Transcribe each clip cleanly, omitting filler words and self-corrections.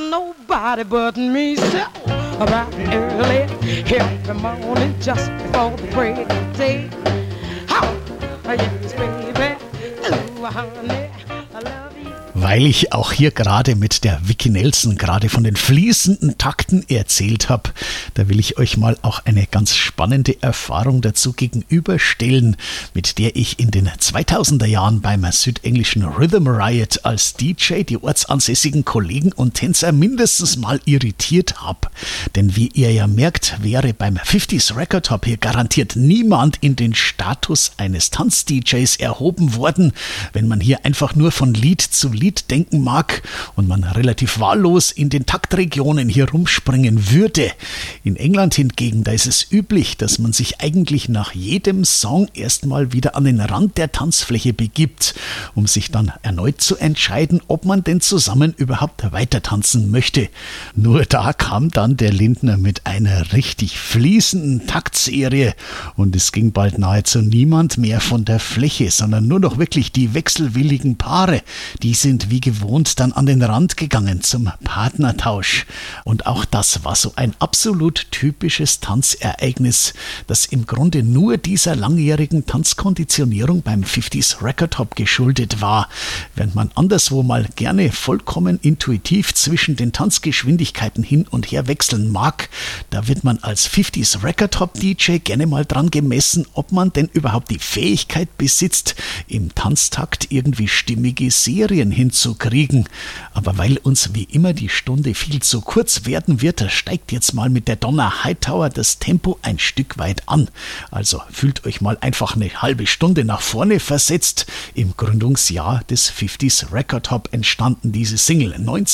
nobody but me. So bright and early every morning just before the break of day. Oh, yes, baby, ooh, honey, I love you. Weil ich auch hier gerade mit der Vicky Nelson gerade von den fließenden Takten erzählt habe, da will ich euch mal auch eine ganz spannende Erfahrung dazu gegenüberstellen, mit der ich in den 2000er Jahren beim südenglischen Rhythm Riot als DJ die ortsansässigen Kollegen und Tänzer mindestens mal irritiert habe. Denn wie ihr ja merkt, wäre beim 50s Record Hop hier garantiert niemand in den Status eines Tanz-DJs erhoben worden, wenn man hier einfach nur von Lied zu Lied denken mag und man relativ wahllos in den Taktregionen hier rumspringen würde. In England hingegen, da ist es üblich, dass man sich eigentlich nach jedem Song erstmal wieder an den Rand der Tanzfläche begibt, um sich dann erneut zu entscheiden, ob man denn zusammen überhaupt weiter tanzen möchte. Nur da kam dann der Lindner mit einer richtig fließenden Taktserie und es ging bald nahezu niemand mehr von der Fläche, sondern nur noch wirklich die wechselwilligen Paare, die sind wie gewohnt dann an den Rand gegangen zum Partnertausch. Und auch das war so ein absolut typisches Tanzereignis, das im Grunde nur dieser langjährigen Tanzkonditionierung beim 50s Record Hop geschuldet war. Während man anderswo mal gerne vollkommen intuitiv zwischen den Tanzgeschwindigkeiten hin und her wechseln mag, da wird man als 50s Record Hop DJ gerne mal dran gemessen, ob man denn überhaupt die Fähigkeit besitzt, im Tanztakt irgendwie stimmige Serien hinzukriegen. Aber weil uns wie immer die Stunde viel zu kurz werden wird, steigt jetzt mal mit der Donna Hightower das Tempo ein Stück weit an. Also fühlt euch mal einfach eine halbe Stunde nach vorne versetzt. Im Gründungsjahr des 50s Record Hop entstanden diese Single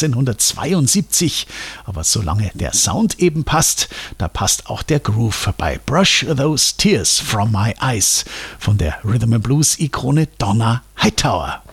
1972. Aber solange der Sound eben passt, da passt auch der Groove bei Brush Those Tears From My Eyes von der Rhythm and Blues Ikone Donna Hightower.